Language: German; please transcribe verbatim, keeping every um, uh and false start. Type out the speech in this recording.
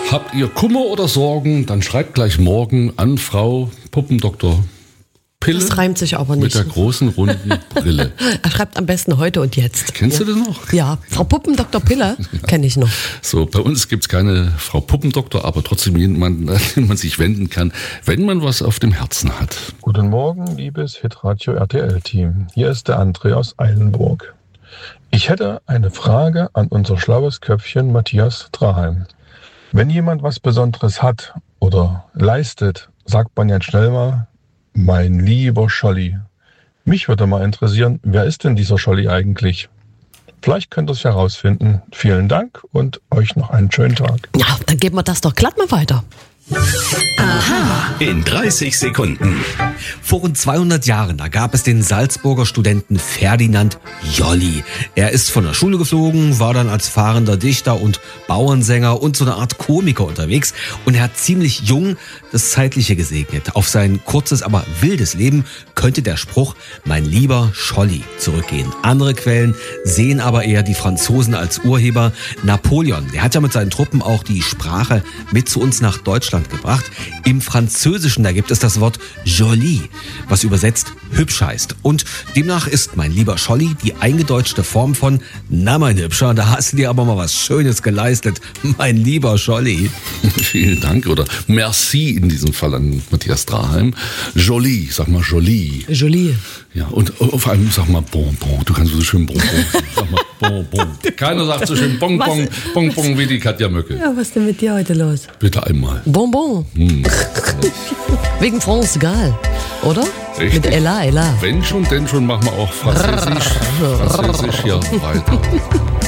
Habt ihr Kummer oder Sorgen, dann schreibt gleich morgen an Frau Puppendoktor Pille. Das reimt sich aber nicht. Mit der großen, runden Brille. Er schreibt am besten heute und jetzt. Kennst ja. du das noch? Ja, Frau Puppendoktor Pille kenne ich noch. So, bei uns gibt's keine Frau Puppendoktor, aber trotzdem jemanden, an den man sich wenden kann, wenn man was auf dem Herzen hat. Guten Morgen, liebes Hitradio R T L-Team. Hier ist der André aus Eilenburg. Ich hätte eine Frage an unser schlaues Köpfchen Matthias Draheim. Wenn jemand was Besonderes hat oder leistet, sagt man ja schnell mal, mein lieber Scholli. Mich würde mal interessieren, wer ist denn dieser Scholli eigentlich? Vielleicht könnt ihr es herausfinden. Vielen Dank und euch noch einen schönen Tag. Ja, dann geben wir das doch glatt mal weiter. Aha. In dreißig Sekunden. Vor rund zweihundert Jahren, da gab es den Salzburger Studenten Ferdinand Jolly. Er ist von der Schule geflogen, war dann als fahrender Dichter und Bauernsänger und so eine Art Komiker unterwegs. Und er hat ziemlich jung das Zeitliche gesegnet. Auf sein kurzes, aber wildes Leben könnte der Spruch "Mein lieber Scholli" zurückgehen. Andere Quellen sehen aber eher die Franzosen als Urheber. Napoleon, der hat ja mit seinen Truppen auch die Sprache mit zu uns nach Deutschland gebracht. Im Französischen, da gibt es das Wort joli, was übersetzt hübsch heißt. Und demnach ist mein lieber Scholli die eingedeutschte Form von na mein Hübscher, da hast du dir aber mal was Schönes geleistet, mein lieber Scholli. Vielen Dank oder merci in diesem Fall an Matthias Draheim. Jolie, sag mal Jolie. Jolie. Ja, und vor allem sag mal Bonbon. Du kannst so schön Bonbon sagen. Sag mal Bonbon. Keiner sagt so schön Bonbon, Bonbon wie die Katja Möcke. Ja, was ist denn mit dir heute los? Bitte einmal. Bonbon. Hm. Wegen France Gall, oder? Richtig. Mit Ella, Ella. Wenn schon, denn schon machen wir auch Französisch, Französisch hier weiter.